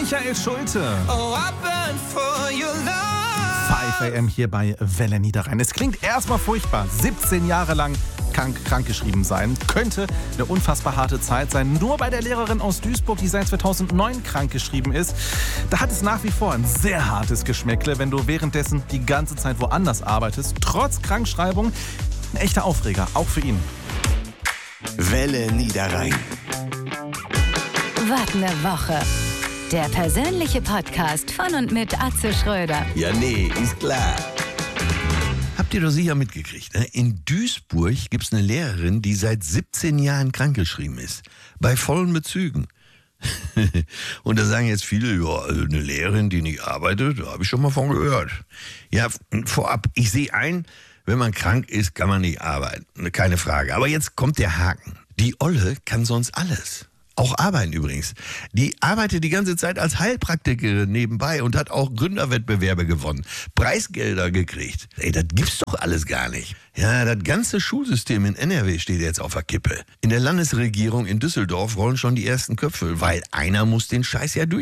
Michael Schulte. Oh, I burn for your love. 5 AM hier bei Welle Niederrhein. Es klingt erstmal furchtbar. 17 Jahre lang krankgeschrieben sein. Könnte eine unfassbar harte Zeit sein. Nur bei der Lehrerin aus Duisburg, die seit 2009 krankgeschrieben ist, da hat es nach wie vor ein sehr hartes Geschmäckle, wenn du währenddessen die ganze Zeit woanders arbeitest. Trotz Krankschreibung ein echter Aufreger, auch für ihn. Welle Niederrhein. Wart eine Woche. Der persönliche Podcast von und mit Atze Schröder. Ja, nee, ist klar. Habt ihr doch sicher mitgekriegt, ne? In Duisburg gibt's eine Lehrerin, die seit 17 Jahren krankgeschrieben ist. Bei vollen Bezügen. Und da sagen jetzt viele, ja, also eine Lehrerin, die nicht arbeitet, da habe ich schon mal von gehört. Ja, vorab, ich sehe ein, wenn man krank ist, kann man nicht arbeiten. Keine Frage. Aber jetzt kommt der Haken. Die Olle kann sonst alles. Auch arbeiten übrigens. Die arbeitet die ganze Zeit als Heilpraktikerin nebenbei und hat auch Gründerwettbewerbe gewonnen. Preisgelder gekriegt. Ey, das gibt's doch alles gar nicht. Ja, das ganze Schulsystem in NRW steht jetzt auf der Kippe. In der Landesregierung in Düsseldorf rollen schon die ersten Köpfe, weil einer muss den Scheiß ja durch.